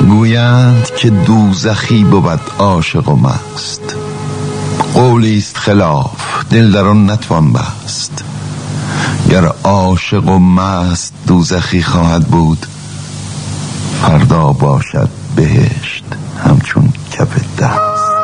گویند که دوزخی بود عاشق و مست، قولی است خلاف دل در آن نتوان بست. گر عاشق و مست دوزخی خواهد بود، فردا باشد بهشت همچون کف دست.